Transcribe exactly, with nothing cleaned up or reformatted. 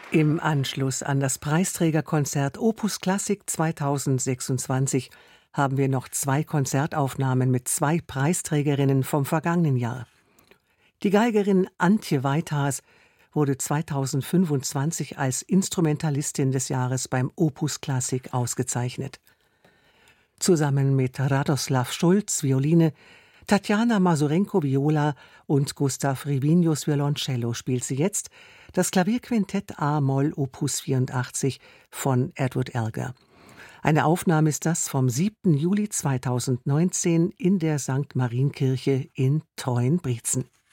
Im Anschluss an das Preisträgerkonzert Opus Klassik zweitausendsechsundzwanzig haben wir noch zwei Konzertaufnahmen mit zwei Preisträgerinnen vom vergangenen Jahr. Die Geigerin Antje Weithaas wurde zweitausendfünfundzwanzig als Instrumentalistin des Jahres beim Opus Klassik ausgezeichnet. Zusammen mit Radoslav Schulz, Violine, Tatjana Masurenko, Viola und Gustav Rivinius, Violoncello, spielt sie jetzt das Klavierquintett A-Moll Opus vierundachtzig von Edward Elgar. Eine Aufnahme ist das vom siebten Juli zweitausendneunzehn in der Sankt Marienkirche in Treuenbrietzen.